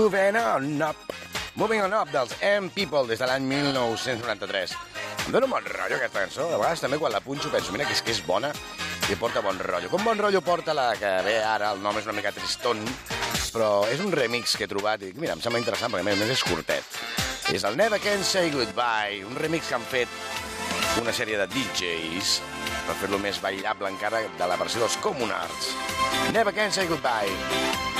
Moving on Up dels M-People des de l'any 1993. Em dóna un bon rotllo aquesta cançó. De vegades també quan la punxo penso, mira, que és bona i porta bon rotllo. Com bon rotllo porta la que ve ara, el nom és una mica triston, però és un remix que he trobat i mira, em sembla interessant perquè a més és curtet. És el Never Can Say Goodbye, un remix que han fet una sèrie de DJs per fer-lo més ballable encara de la versió dels Communards. Never Can Say Goodbye.